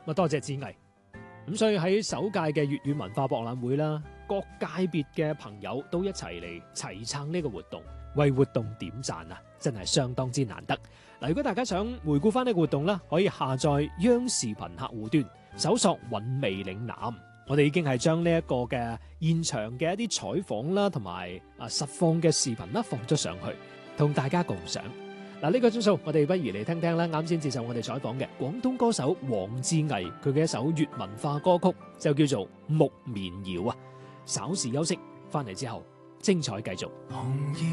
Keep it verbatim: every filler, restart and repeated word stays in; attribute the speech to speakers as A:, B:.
A: 咁多謝志毅。咁所以喺首屆嘅粵語文化博覽會啦，各界別嘅朋友都一齊嚟齊撐呢個活動，為活動點讚啊，真係相當之難得。嗱，如果大家想回顧翻呢個活動啦，可以下載央視頻客戶端，搜索韻味嶺南。我哋已經係將呢一個嘅現場嘅一啲採訪啦，同埋啊實況嘅視頻啦放咗上去，同大家共賞。嗱，呢個鐘數，我哋不如嚟聽聽啦。啱先接受我哋採訪嘅廣東歌手黃志毅，佢嘅一首粵文化歌曲就叫做《木棉謠》啊。稍事休息，翻嚟之後精彩繼續。